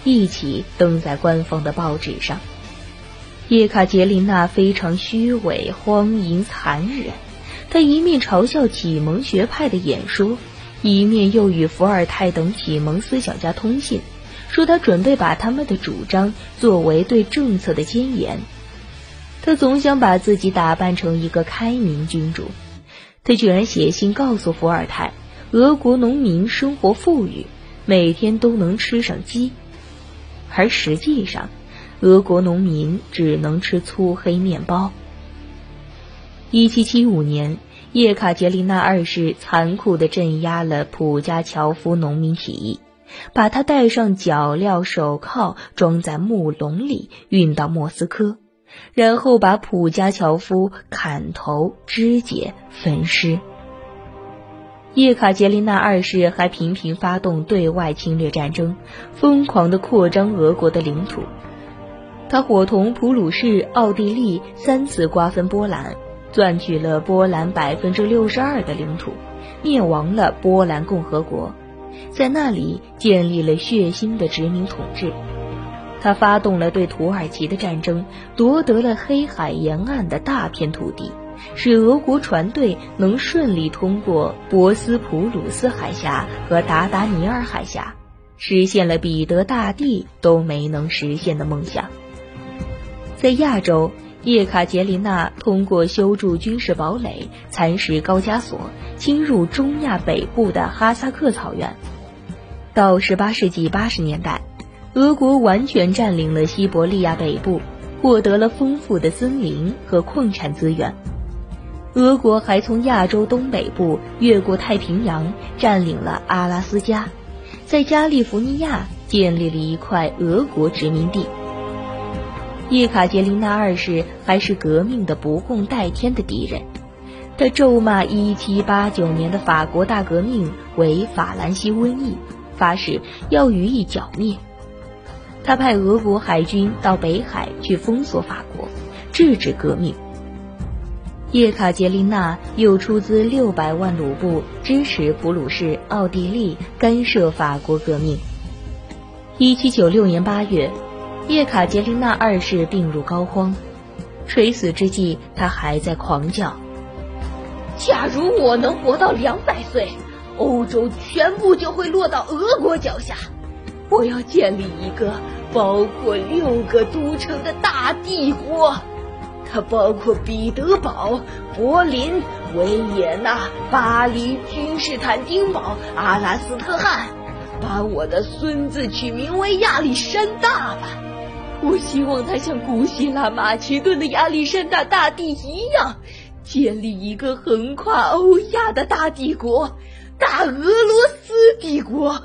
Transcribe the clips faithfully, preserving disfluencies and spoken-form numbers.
一起登在官方的报纸上。叶卡捷琳娜非常虚伪、荒淫、残忍，她一面嘲笑启蒙学派的演说，一面又与伏尔泰等启蒙思想家通信，说他准备把他们的主张作为对政策的谏言。他总想把自己打扮成一个开明君主，他居然写信告诉伏尔泰，俄国农民生活富裕，每天都能吃上鸡，而实际上俄国农民只能吃粗黑面包。一七七五年，叶卡捷琳娜二世残酷地镇压了普加乔夫农民起义，把他戴上脚镣手铐，装在木笼里运到莫斯科，然后把普加乔夫砍头、肢解、焚尸。叶卡捷琳娜二世还频频发动对外侵略战争，疯狂地扩张俄国的领土。他伙同普鲁士、奥地利三次瓜分波兰，赚取了波兰百分之六十二的领土，灭亡了波兰共和国，在那里建立了血腥的殖民统治。他发动了对土耳其的战争，夺得了黑海沿岸的大片土地，使俄国船队能顺利通过博斯普鲁斯海峡和达达尼尔海峡，实现了彼得大帝都没能实现的梦想。在亚洲，叶卡捷琳娜通过修筑军事堡垒，蚕食高加索，侵入中亚北部的哈萨克草原。到十八世纪八十年代，俄国完全占领了西伯利亚北部，获得了丰富的森林和矿产资源。俄国还从亚洲东北部越过太平洋，占领了阿拉斯加，在加利福尼亚建立了一块俄国殖民地。叶卡捷琳娜二世还是革命的不共戴天的敌人，他咒骂一七八九年的法国大革命为法兰西瘟疫，发誓要予以剿灭。他派俄国海军到北海去封锁法国，制止革命。叶卡捷琳娜又出资六百万卢布支持普鲁士、奥地利干涉法国革命。一七九六年八月，叶卡捷琳娜二世病入膏肓，垂死之际，他还在狂叫：假如我能活到两百岁，欧洲全部就会落到俄国脚下。我要建立一个包括六个都城的大帝国，它包括彼得堡、柏林、维也纳、巴黎、君士坦丁堡、阿拉斯特汗。把我的孙子取名为亚历山大吧，我希望他像古希腊马其顿的亚历山大大帝一样，建立一个横跨欧亚的大帝国——大俄罗斯帝国。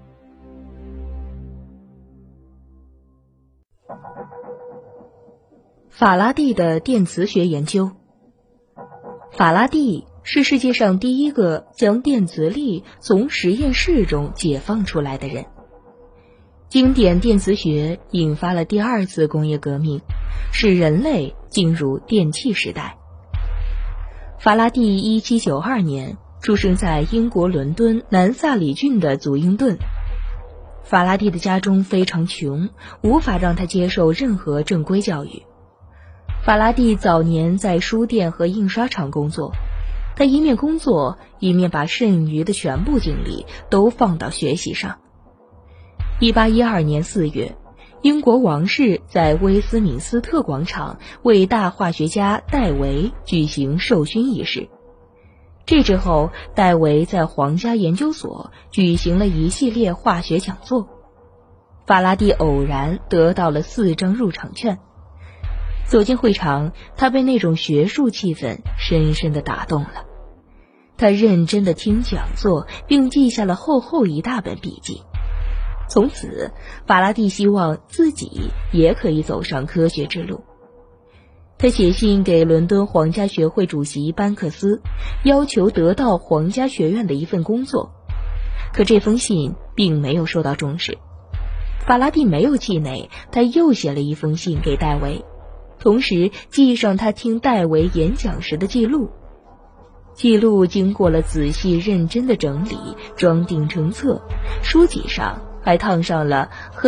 法拉第的电磁学研究。法拉第是世界上第一个将电磁力从实验室中解放出来的人。经典电磁学引发了第二次工业革命，使人类进入电气时代。法拉第一七九二年出生在英国伦敦南萨里郡的祖英顿。法拉第的家中非常穷，无法让他接受任何正规教育。法拉第早年在书店和印刷厂工作，他一面工作，一面把剩余的全部精力都放到学习上。一八一二年四月，英国王室在威斯敏斯特广场为大化学家戴维举行授勋仪式。这之后，戴维在皇家研究所举行了一系列化学讲座。法拉第偶然得到了四张入场券。走进会场，他被那种学术气氛深深地打动了。他认真地听讲座，并记下了厚厚一大本笔记。从此，法拉第希望自己也可以走上科学之路。他写信给伦敦皇家学会主席班克斯，要求得到皇家学院的一份工作。可这封信并没有受到重视。法拉第没有气馁，他又写了一封信给戴维，同时记上他听戴维演讲时的记录。记录经过了仔细认真的整理，装订成册，书籍上还烫上了